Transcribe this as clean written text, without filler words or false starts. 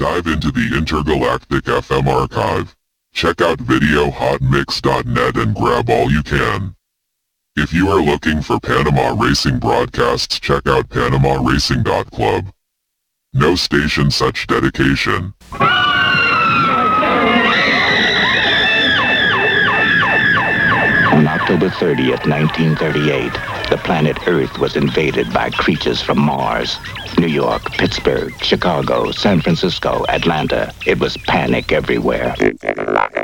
Dive into the Intergalactic FM archive. Check out videohotmix.net and grab all you can. If you are looking for Panama Racing broadcasts, check out PanamaRacing.club. No station such dedication. On October 30th, 1938, the planet Earth was invaded by creatures from Mars. New York, Pittsburgh, Chicago, San Francisco, Atlanta. It was panic everywhere.